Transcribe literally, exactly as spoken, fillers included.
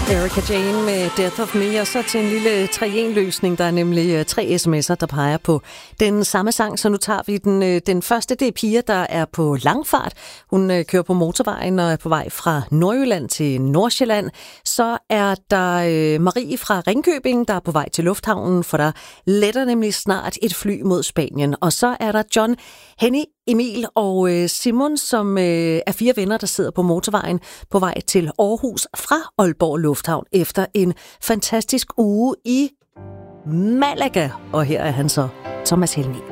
Erika Jane med Death of Me, og så til en lille tre en løsning. Der er nemlig tre sms'er, der peger på den samme sang, så nu tager vi den. Den første, det er Pia, der er på langfart. Hun kører på motorvejen og er på vej fra Nordjylland til Nordsjælland. Så er der Marie fra Ringkøbing, der er på vej til lufthavnen, for der letter nemlig snart et fly mod Spanien. Og så er der John, Henny, Emil og Simon, som er fire venner, der sidder på motorvejen på vej til Aarhus fra Aalborg Lufthavn efter en fantastisk uge i Malaga. Og her er han så, Thomas Helmig.